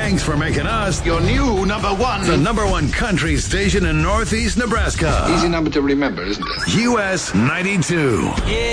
Thanks for making us your new number one. The number one country station in Northeast Nebraska. Easy number to remember, isn't it? US 92. Yeah.